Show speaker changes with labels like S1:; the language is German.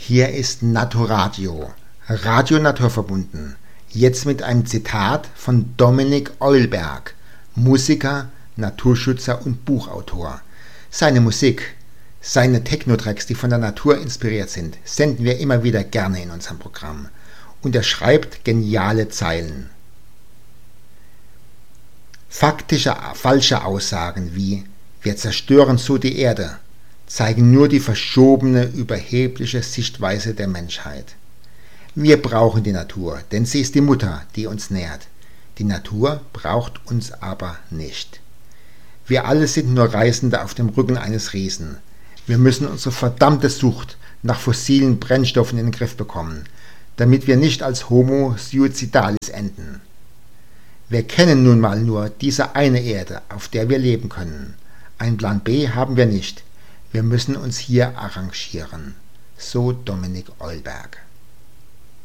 S1: Hier ist Naturadio, Radio naturverbunden. Jetzt mit einem Zitat von Dominik Eulberg, Musiker, Naturschützer und Buchautor. Seine Musik, seine Techno-Tracks, die von der Natur inspiriert sind, senden wir immer wieder gerne in unserem Programm. Und er schreibt geniale Zeilen. Faktische falsche Aussagen wie „Wir zerstören so die Erde" zeigen nur die verschobene, überhebliche Sichtweise der Menschheit. Wir brauchen die Natur, denn sie ist die Mutter, die uns nährt. Die Natur braucht uns aber nicht. Wir alle sind nur Reisende auf dem Rücken eines Riesen. Wir müssen unsere verdammte Sucht nach fossilen Brennstoffen in den Griff bekommen, damit wir nicht als Homo suicidalis enden. Wir kennen nun mal nur diese eine Erde, auf der wir leben können. Einen Plan B haben wir nicht. Wir müssen uns hier arrangieren. So Dominik Eulberg.